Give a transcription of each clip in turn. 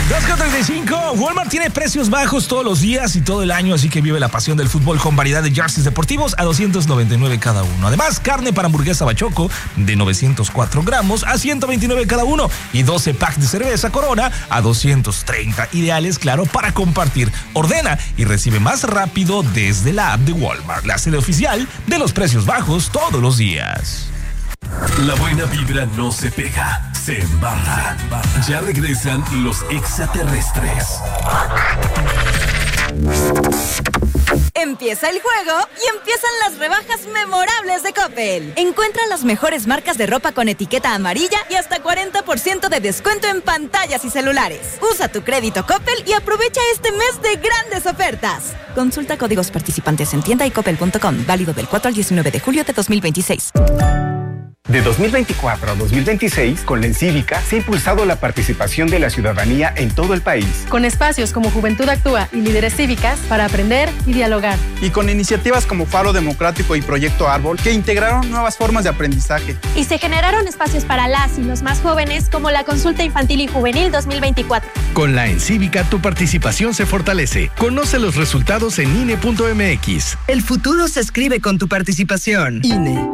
2.35, Walmart tiene precios bajos todos los días y todo el año, así que vive la pasión del fútbol con variedad de jerseys deportivos a $299 cada uno. Además, carne para hamburguesa Bachoco de 904 gramos a $129 cada uno y 12 packs de cerveza Corona a $230. Ideales, claro, para compartir. Ordena y recibe más rápido desde la app de Walmart, la sede oficial de los precios bajos todos los días. La buena vibra no se pega, se embarra. Ya regresan los extraterrestres. Empieza el juego y empiezan las rebajas memorables de Coppel. Encuentra las mejores marcas de ropa con etiqueta amarilla y hasta 40% de descuento en pantallas y celulares. Usa tu crédito Coppel y aprovecha este mes de grandes ofertas. Consulta códigos participantes en tienda y coppel.com. Válido del 4 al 19 de julio de 2026. De 2024 a 2026, con la Encívica se ha impulsado la participación de la ciudadanía en todo el país. Con espacios como Juventud Actúa y Líderes Cívicas para aprender y dialogar. Y con iniciativas como Faro Democrático y Proyecto Árbol que integraron nuevas formas de aprendizaje. Y se generaron espacios para las y los más jóvenes como la Consulta Infantil y Juvenil 2024. Con la Encívica tu participación se fortalece. Conoce los resultados en INE.mx. El futuro se escribe con tu participación. INE.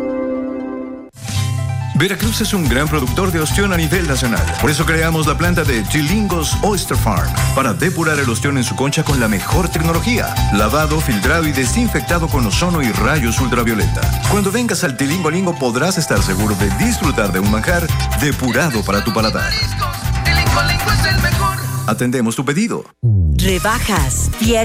Veracruz es un gran productor de ostión a nivel nacional. Por eso creamos la planta de Tilingos Oyster Farm para depurar el ostión en su concha con la mejor tecnología. Lavado, filtrado y desinfectado con ozono y rayos ultravioleta. Cuando vengas al Tilingolingo podrás estar seguro de disfrutar de un manjar depurado para tu paladar. Atendemos tu pedido. Rebajas,